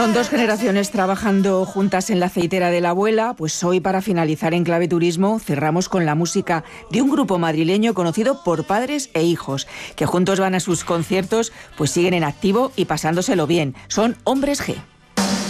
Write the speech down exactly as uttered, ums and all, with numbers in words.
Son dos generaciones trabajando juntas en la aceitera de la abuela. Pues hoy, para finalizar en Clave Turismo, cerramos con la música de un grupo madrileño conocido por padres e hijos, que juntos van a sus conciertos, pues siguen en activo y pasándoselo bien. Son Hombres G.